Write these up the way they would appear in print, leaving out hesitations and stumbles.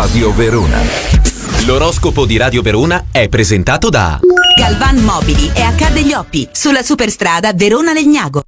Radio Verona. L'oroscopo di Radio Verona è presentato da Galvan Mobili e Accade gli Oppi, sulla superstrada Verona-Legnago.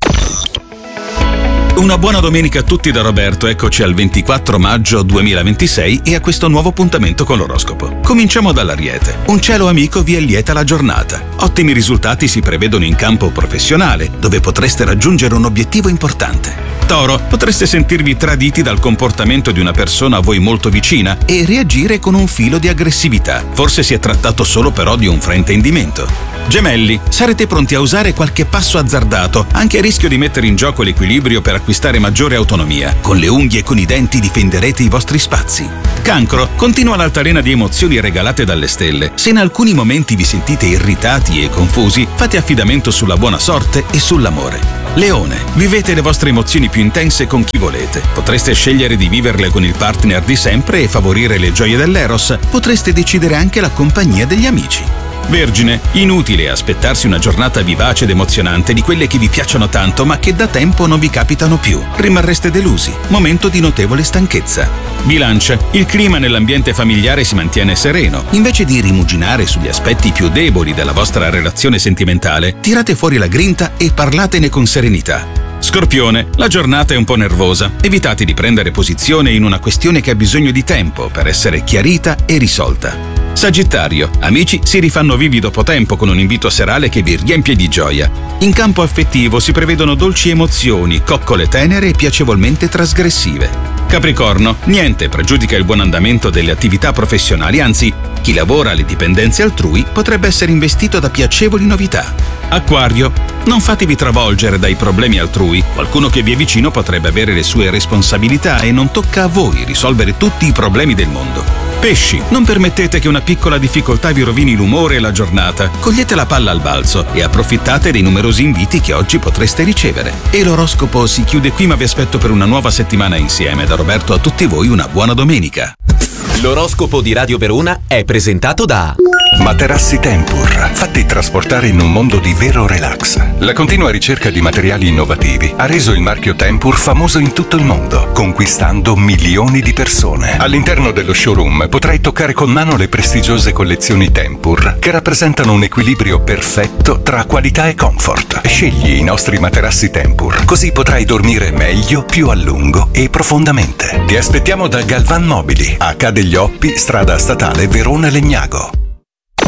Una buona domenica a tutti da Roberto, eccoci al 24 maggio 2026 e a questo nuovo appuntamento con l'oroscopo. Cominciamo dall'Ariete. Un cielo amico vi allieta la giornata. Ottimi risultati si prevedono in campo professionale, dove potreste raggiungere un obiettivo importante. Toro, potreste sentirvi traditi dal comportamento di una persona a voi molto vicina e reagire con un filo di aggressività. Forse si è trattato solo però di un fraintendimento. Gemelli, sarete pronti a usare qualche passo azzardato, anche a rischio di mettere in gioco l'equilibrio per acquistare maggiore autonomia. Con le unghie e con i denti difenderete i vostri spazi. Cancro, continua l'altalena di emozioni regalate dalle stelle. Se in alcuni momenti vi sentite irritati e confusi, fate affidamento sulla buona sorte e sull'amore. Leone, vivete le vostre emozioni più intense con chi volete. Potreste scegliere di viverle con il partner di sempre e favorire le gioie dell'eros. Potreste decidere anche la compagnia degli amici. Vergine, inutile aspettarsi una giornata vivace ed emozionante di quelle che vi piacciono tanto ma che da tempo non vi capitano più. Rimarreste delusi. Momento di notevole stanchezza. Bilancia, il clima nell'ambiente familiare si mantiene sereno. Invece di rimuginare sugli aspetti più deboli della vostra relazione sentimentale, tirate fuori la grinta e parlatene con serenità. Scorpione, la giornata è un po' nervosa. Evitate di prendere posizione in una questione che ha bisogno di tempo per essere chiarita e risolta. Sagittario, amici si rifanno vivi dopo tempo con un invito serale che vi riempie di gioia. In campo affettivo si prevedono dolci emozioni, coccole tenere e piacevolmente trasgressive. Capricorno, niente pregiudica il buon andamento delle attività professionali, anzi, chi lavora alle dipendenze altrui potrebbe essere investito da piacevoli novità. Acquario, non fatevi travolgere dai problemi altrui, qualcuno che vi è vicino potrebbe avere le sue responsabilità e non tocca a voi risolvere tutti i problemi del mondo. Pesci, non permettete che una piccola difficoltà vi rovini l'umore e la giornata. Cogliete la palla al balzo e approfittate dei numerosi inviti che oggi potreste ricevere. E l'oroscopo si chiude qui, ma vi aspetto per una nuova settimana insieme. Da Roberto a tutti voi una buona domenica. L'oroscopo di Radio Verona è presentato da Materassi Tempur, fatti trasportare in un mondo di vero relax. La continua ricerca di materiali innovativi ha reso il marchio Tempur famoso in tutto il mondo, conquistando milioni di persone. All'interno dello showroom potrai toccare con mano le prestigiose collezioni Tempur, che rappresentano un equilibrio perfetto tra qualità e comfort. Scegli i nostri materassi Tempur, così potrai dormire meglio, più a lungo e profondamente. Ti aspettiamo da Galvan Mobili, a Accade gli Oppi, strada statale Verona-Legnago.